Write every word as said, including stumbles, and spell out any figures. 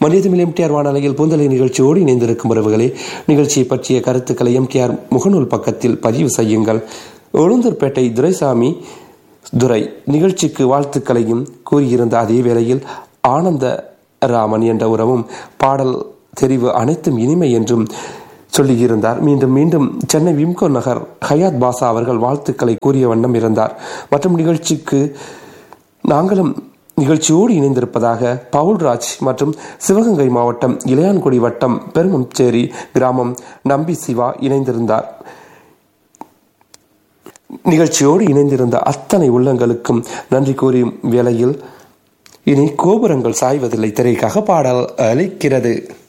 மனிதமிழ் MTR வானொலியில் பூந்தலை நிகழ்ச்சியோடு இணைந்திருக்கும் உறவுகளே, நிகழ்ச்சியை பற்றிய கருத்துக்களை எம்டிஆர் முகநூல் பக்கத்தில் பதிவு செய்யுங்கள். உளுந்தூர்பேட்டை துரைசாமி துரை நிகழ்ச்சிக்கு வாழ்த்துக்களையும் கூறியிருந்த அதே வேளையில் ஆனந்த ராமன் என்ற உறவும் பாடல் தெரிவு அனைத்தும் இனிமை என்றும் சொல்லியிருந்தார். மீண்டும் மீண்டும் சென்னை விம்கோ நகர் ஹயாத் பாசா அவர்கள் வாழ்த்துக்களை கூறிய வண்ணம் இருந்தார். மற்றும் நிகழ்ச்சிக்கு நாங்களும் நிகழ்ச்சியோடு இணைந்திருப்பதாக பவுல்ராஜ் மற்றும் சிவகங்கை மாவட்டம் இளையான்குடி வட்டம் பெருமச்சேரி கிராமம் நம்பி சிவா இணைந்திருந்தார். நிகழ்ச்சியோடு இணைந்திருந்த அத்தனை உள்ளங்களுக்கும் நன்றி கூறியும் வேளையில் இனி கோபுரங்கள் சாய்வதில்லை திரைக்காக பாடல் அளிக்கிறது.